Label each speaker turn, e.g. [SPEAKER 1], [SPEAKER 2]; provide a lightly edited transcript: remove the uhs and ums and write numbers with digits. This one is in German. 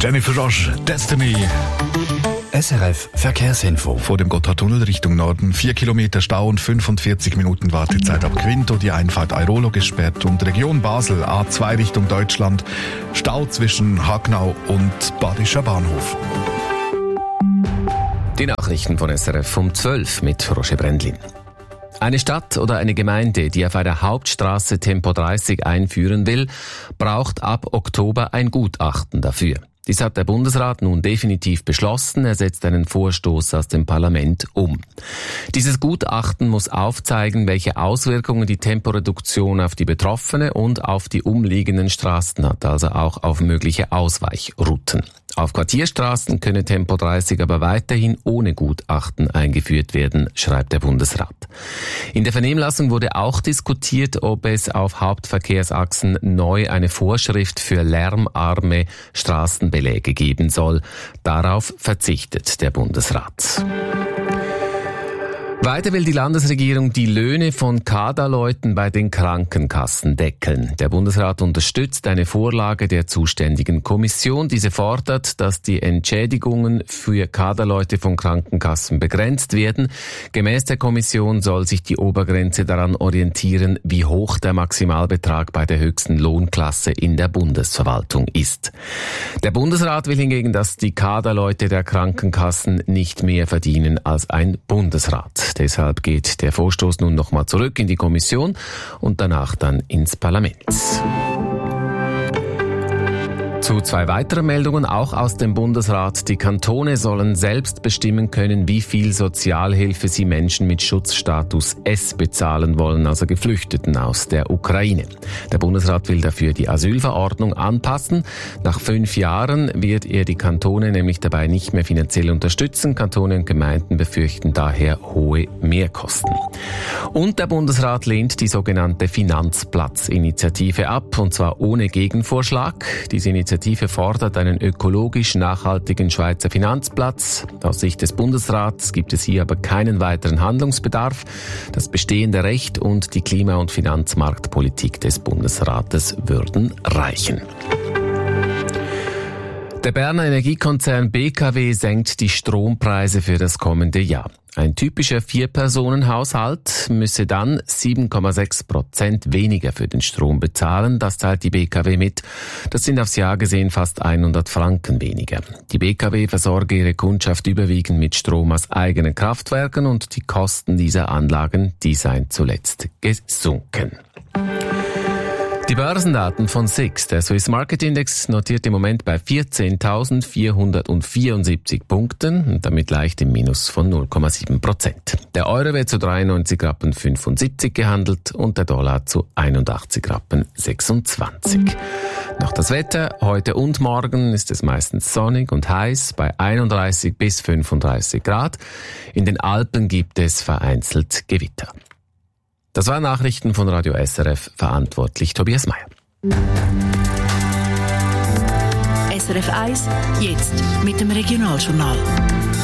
[SPEAKER 1] Jennifer Roche, Destiny.
[SPEAKER 2] SRF Verkehrsinfo.
[SPEAKER 1] Vor dem Gotthardtunnel Richtung Norden 4 Kilometer Stau und 45 Minuten Wartezeit ab Quinto. Die Einfahrt Airolo gesperrt und Region Basel A2 Richtung Deutschland. Stau zwischen Hagnau und Badischer Bahnhof.
[SPEAKER 3] Die Nachrichten von SRF um 12 mit Roger Brendlin. Eine Stadt oder eine Gemeinde, die auf einer Hauptstraße Tempo 30 einführen will, braucht ab Oktober ein Gutachten dafür. Dies hat der Bundesrat nun definitiv beschlossen. Er setzt einen Vorstoß aus dem Parlament um. Dieses Gutachten muss aufzeigen, welche Auswirkungen die Temporeduktion auf die Betroffene und auf die umliegenden Straßen hat, also auch auf mögliche Ausweichrouten. Auf Quartierstraßen könne Tempo 30 aber weiterhin ohne Gutachten eingeführt werden, schreibt der Bundesrat. In der Vernehmlassung wurde auch diskutiert, ob es auf Hauptverkehrsachsen neu eine Vorschrift für lärmarme Straßenbeläge geben soll. Darauf verzichtet der Bundesrat. Weiter will die Landesregierung die Löhne von Kaderleuten bei den Krankenkassen deckeln. Der Bundesrat unterstützt eine Vorlage der zuständigen Kommission. Diese fordert, dass die Entschädigungen für Kaderleute von Krankenkassen begrenzt werden. Gemäß der Kommission soll sich die Obergrenze daran orientieren, wie hoch der Maximalbetrag bei der höchsten Lohnklasse in der Bundesverwaltung ist. Der Bundesrat will hingegen, dass die Kaderleute der Krankenkassen nicht mehr verdienen als ein Bundesrat. Deshalb geht der Vorstoß nun nochmal zurück in die Kommission und danach dann ins Parlament. Zu 2 weiteren Meldungen, auch aus dem Bundesrat. Die Kantone sollen selbst bestimmen können, wie viel Sozialhilfe sie Menschen mit Schutzstatus S bezahlen wollen, also Geflüchteten aus der Ukraine. Der Bundesrat will dafür die Asylverordnung anpassen. Nach 5 Jahren wird er die Kantone nämlich dabei nicht mehr finanziell unterstützen. Kantone und Gemeinden befürchten daher hohe Mehrkosten. Und der Bundesrat lehnt die sogenannte Finanzplatz-Initiative ab, und zwar ohne Gegenvorschlag. Diese Initiative fordert einen ökologisch nachhaltigen Schweizer Finanzplatz. Aus Sicht des Bundesrats gibt es hier aber keinen weiteren Handlungsbedarf. Das bestehende Recht und die Klima- und Finanzmarktpolitik des Bundesrates würden reichen. Der Berner Energiekonzern BKW senkt die Strompreise für das kommende Jahr. Ein typischer 4-Personen-Haushalt müsse dann 7,6% weniger für den Strom bezahlen. Das teilt die BKW mit. Das sind aufs Jahr gesehen fast 100 Franken weniger. Die BKW versorge ihre Kundschaft überwiegend mit Strom aus eigenen Kraftwerken und die Kosten dieser Anlagen, die seien zuletzt gesunken. Die Börsendaten von SIX. Der Swiss Market Index notiert im Moment bei 14.474 Punkten und damit leicht im Minus von 0,7%. Der Euro wird zu 93,75 Rappen gehandelt und der Dollar zu 81,26 Rappen. Noch das Wetter. Heute und morgen ist es meistens sonnig und heiß bei 31 bis 35 Grad. In den Alpen gibt es vereinzelt Gewitter. Das waren Nachrichten von Radio SRF, verantwortlich Tobias Meyer.
[SPEAKER 4] SRF 1, jetzt mit dem Regionaljournal.